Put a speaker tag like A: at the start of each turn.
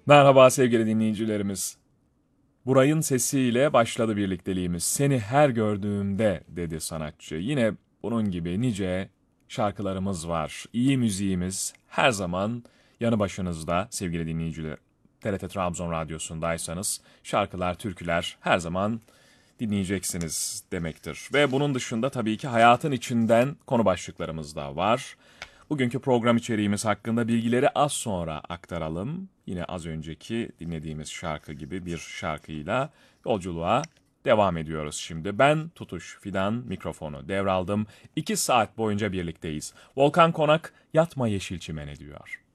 A: Merhaba sevgili dinleyicilerimiz. Burayın sesiyle başladı birlikteliğimiz. Seni her gördüğümde dedi sanatçı. Yine bunun gibi nice şarkılarımız var. İyi müziğimiz her zaman yanı başınızda sevgili dinleyiciler. TRT Trabzon Radyosu'ndaysanız şarkılar, türküler her zaman dinleyeceksiniz demektir. Ve bunun dışında tabii ki hayatın içinden konu başlıklarımız da var. Bugünkü program içeriğimiz hakkında bilgileri az sonra aktaralım. Yine az önceki dinlediğimiz şarkı gibi bir şarkıyla yolculuğa devam ediyoruz şimdi. Ben Tutuş Fidan mikrofonu devraldım. 2 saat boyunca birlikteyiz. Volkan Konak yatma yeşil çimene diyor.